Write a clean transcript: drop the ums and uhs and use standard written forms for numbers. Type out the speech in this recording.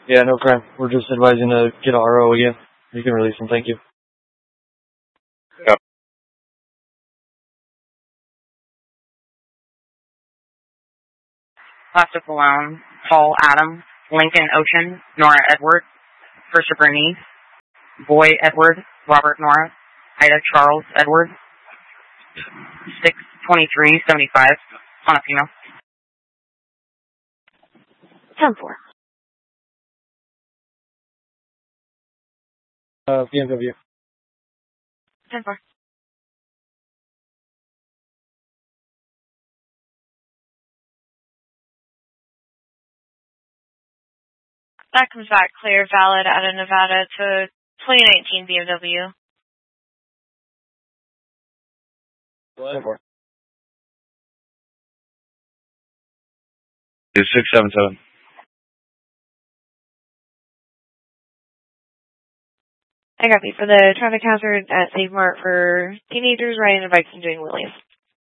Yeah, no crime. We're just advising to get a RO again. You can release him, thank you. Yep. Plastic Malone, Paul Adam, Lincoln Ocean, Nora Edward, Christopher Neese, Boy Edward, Robert Nora, Ida Charles Edward, 62375, on a female. 10-4. BMW. 10-4. That comes back clear, valid out of Nevada to 2019 BMW. 10-4. 677. I got you for the traffic hazard at Save Mart for teenagers riding their bikes and doing wheelies.